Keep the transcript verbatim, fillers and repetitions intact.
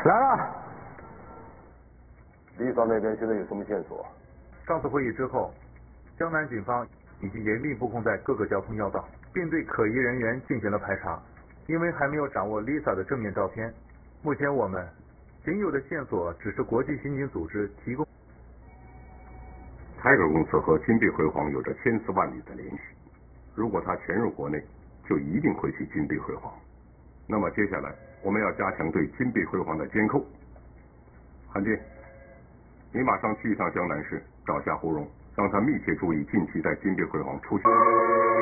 来了。Lisa 那边现在有什么线索？ 上次会议之后，江南警方已经严密布控在各个交通要道，并对可疑人员进行了排查。因为还没有掌握 Lisa 的正面照片，目前我们仅有的线索只是国际刑警组织提供。 Tiger 公司和金碧辉煌有着千丝万缕的联系，如果他潜入国内，就一定会去金碧辉煌。那么接下来我们要加强对金碧辉煌的监控。韩进，你马上去一趟江南市，找下胡荣，让他密切注意近期在金碧辉煌出现。